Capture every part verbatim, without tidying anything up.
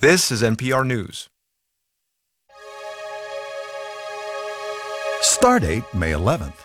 This is N P R News. Stardate, May eleventh.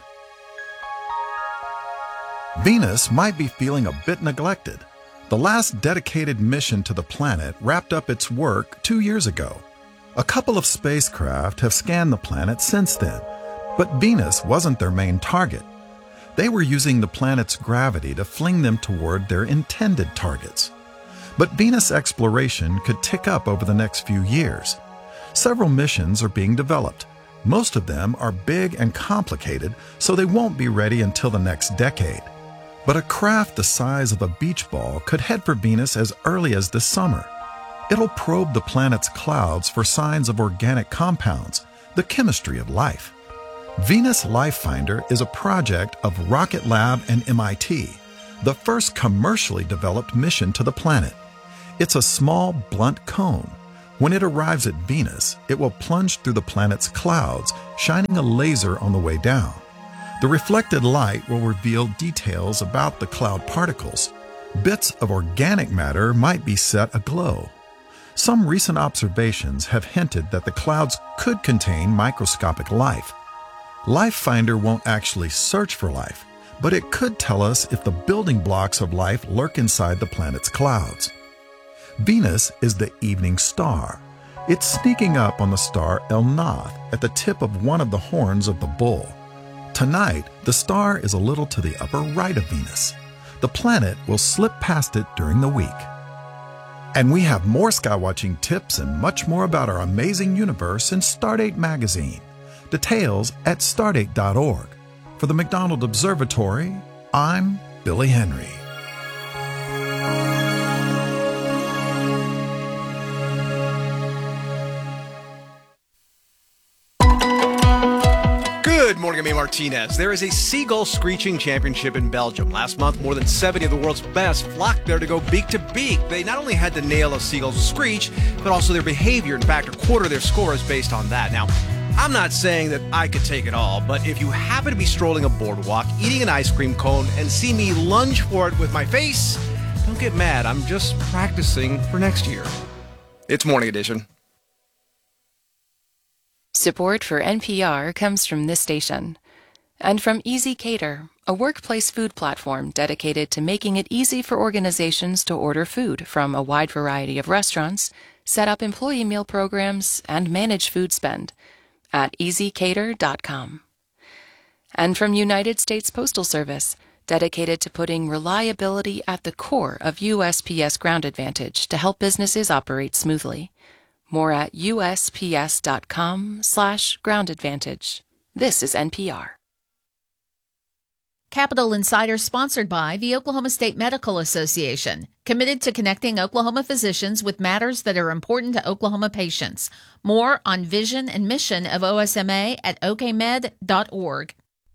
Venus might be feeling a bit neglected. The last dedicated mission to the planet wrapped up its work two years ago. A couple of spacecraft have scanned the planet since then, but Venus wasn't their main target. They were using the planet's gravity to fling them toward their intended targets. But Venus exploration could tick up over the next few years. Several missions are being developed. Most of them are big and complicated, so they won't be ready until the next decade. But a craft the size of a beach ball could head for Venus as early as this summer. It'll probe the planet's clouds for signs of organic compounds, the chemistry of life. Venus Life Finder is a project of Rocket Lab and M I T, the first commercially developed mission to the planet. It's a small, blunt cone. When it arrives at Venus, it will plunge through the planet's clouds, shining a laser on the way down. The reflected light will reveal details about the cloud particles. Bits of organic matter might be set aglow. Some recent observations have hinted that the clouds could contain microscopic life. Life Finder won't actually search for life, but it could tell us if the building blocks of life lurk inside the planet's clouds. Venus is the evening star. It's sneaking up on the star El Nath at the tip of one of the horns of the bull. Tonight, the star is a little to the upper right of Venus. The planet will slip past it during the week. And we have more skywatching tips and much more about our amazing universe in Stardate magazine. Details at stardate dot org. For the McDonald Observatory, I'm Billy Henry. Good morning, I'm A. Martinez. There is a Seagull Screeching Championship in Belgium. Last month, more than seventy of the world's best flocked there to go beak to beak. They not only had to nail a seagull's screech, but also their behavior. In fact, a quarter of their score is based on that. Now, I'm not saying that I could take it all, but if you happen to be strolling a boardwalk, eating an ice cream cone, and see me lunge for it with my face, don't get mad. I'm just practicing for next year. It's Morning Edition. Support for N P R comes from this station and from Easy Cater, a workplace food platform dedicated to making it easy for organizations to order food from a wide variety of restaurants, set up employee meal programs, and manage food spend at easy cater dot com. And from United States Postal Service, dedicated to putting reliability at the core of U S P S Ground Advantage to help businesses operate smoothly. More at U S P S dot com slash ground advantage. This is N P R. Capitol Insider sponsored by the Oklahoma State Medical Association, committed to connecting Oklahoma physicians with matters that are important to Oklahoma patients. More on vision and mission of O S M A at o k med dot org.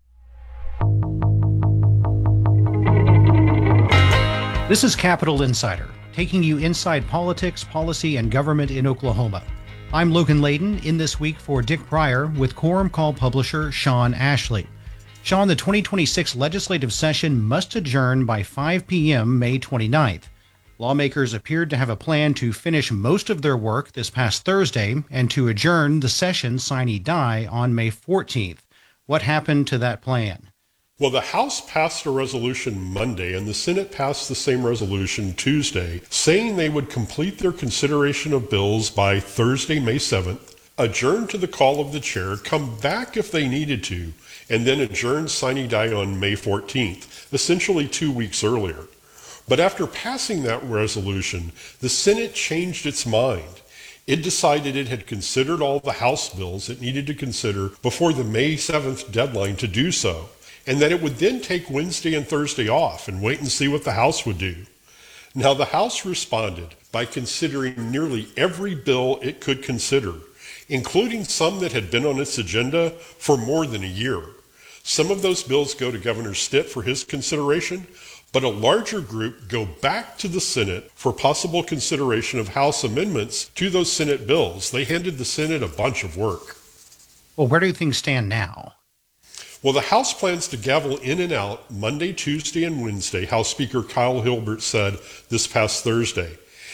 This is Capitol Insider, taking you inside politics, policy, and government in Oklahoma. I'm Logan Layden, in this week for Dick Pryor with Quorum Call publisher Sean Ashley. Sean, the twenty twenty-six legislative session must adjourn by five p.m. May twenty-ninth. Lawmakers appeared to have a plan to finish most of their work this past Thursday and to adjourn the session sine die on May fourteenth. What happened to that plan? Well, the House passed a resolution Monday, and the Senate passed the same resolution Tuesday, saying they would complete their consideration of bills by Thursday, May seventh, adjourn to the call of the chair, come back if they needed to, and then adjourn sine die on May fourteenth, essentially two weeks earlier. But after passing that resolution, the Senate changed its mind. It decided it had considered all the House bills it needed to consider before the May seventh deadline to do so, and that it would then take Wednesday and Thursday off and wait and see what the House would do. Now, the House responded by considering nearly every bill it could consider, including some that had been on its agenda for more than a year. Some of those bills go to Governor Stitt for his consideration, but a larger group go back to the Senate for possible consideration of House amendments to those Senate bills. They handed the Senate a bunch of work. Well, where do things stand now? Well, the House plans to gavel in and out Monday, Tuesday, and Wednesday, House Speaker Kyle Hilbert said this past Thursday.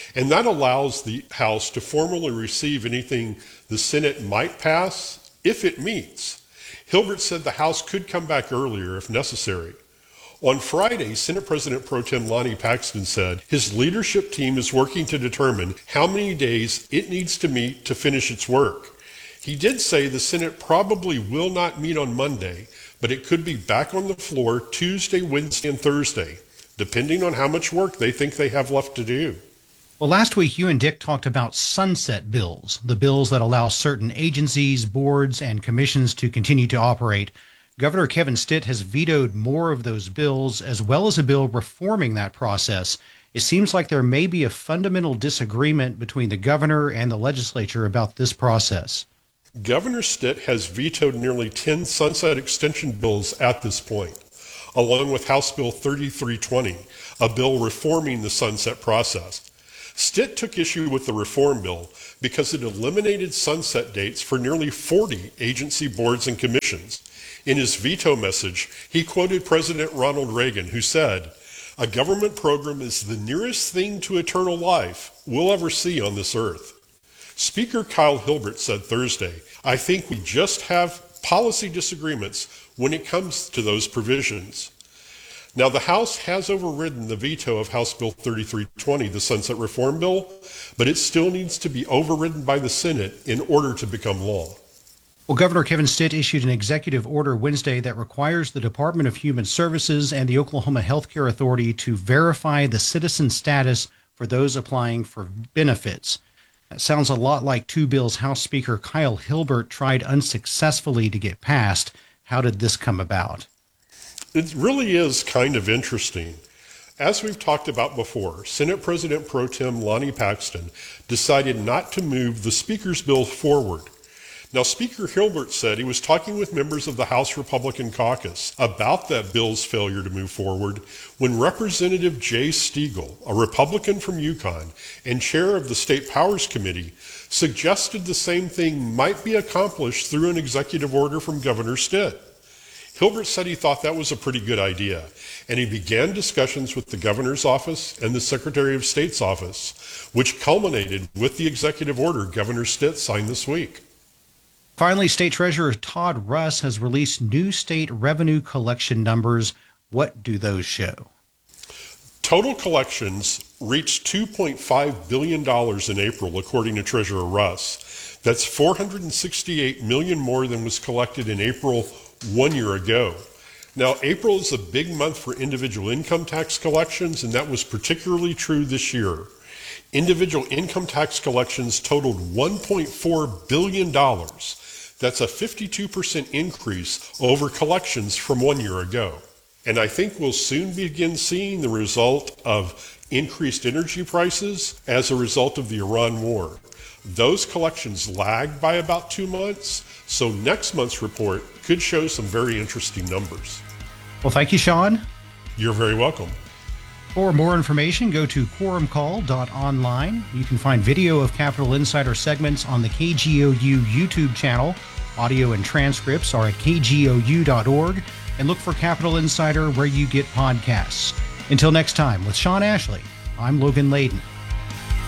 and that allows the House to formally receive anything the Senate might pass if it meets. Hilbert said the House could come back earlier if necessary. On Friday, Senate President Pro Tem Lonnie Paxton said his leadership team is working to determine how many days it needs to meet to finish its work. He did say the Senate probably will not meet on Monday, but it could be back on the floor Tuesday, Wednesday, and Thursday, depending on how much work they think they have left to do. Well, last week you and Dick talked about sunset bills, the bills that allow certain agencies, boards, and commissions to continue to operate. Governor Kevin Stitt has vetoed more of those bills, as well as a bill reforming that process. It seems like there may be a fundamental disagreement between the governor and the legislature about this process. Governor Stitt has vetoed nearly ten sunset extension bills at this point, along with House Bill thirty-three twenty, a bill reforming the sunset process. Stitt took issue with the reform bill because it eliminated sunset dates for nearly forty agency boards and commissions. In his veto message, he quoted President Ronald Reagan, who said, "A government program is the nearest thing to eternal life we'll ever see on this earth." Speaker Kyle Hilbert said Thursday, "I think we just have policy disagreements when it comes to those provisions." Now, the House has overridden the veto of House Bill thirty-three twenty, the Sunset Reform Bill, but it still needs to be overridden by the Senate in order to become law. Well, Governor Kevin Stitt issued an executive order Wednesday that requires the Department of Human Services and the Oklahoma Healthcare Authority to verify the citizen status for those applying for benefits. That sounds a lot like two bills House Speaker Kyle Hilbert tried unsuccessfully to get passed. How did this come about? It really is kind of interesting. As we've talked about before, Senate President Pro Tem Lonnie Paxton decided not to move the Speaker's bill forward. Now, Speaker Hilbert said he was talking with members of the House Republican caucus about that bill's failure to move forward when Representative Jay Stegall, a Republican from Yukon and chair of the State Powers Committee, suggested the same thing might be accomplished through an executive order from Governor Stitt. Hilbert said he thought that was a pretty good idea, and he began discussions with the governor's office and the Secretary of State's office, which culminated with the executive order Governor Stitt signed this week. Finally, State Treasurer Todd Russ has released new state revenue collection numbers. What do those show? Total collections reached two point five billion dollars in April, according to Treasurer Russ. That's four hundred sixty-eight million dollars more than was collected in April one year ago. Now, April is a big month for individual income tax collections, and that was particularly true this year. Individual income tax collections totaled one point four billion dollars. That's a fifty-two percent increase over collections from one year ago. And I think we'll soon begin seeing the result of increased energy prices as a result of the Iran war. Those collections lagged by about two months, so next month's report could show some very interesting numbers. Well, thank you, Sean. You're very welcome. For more information, go to quorum call dot online. You can find video of Capitol Insider segments on the K G O U YouTube channel. Audio and transcripts are at K G O U dot org. And look for Capitol Insider where you get podcasts. Until next time, with Sean Ashley, I'm Logan Layden.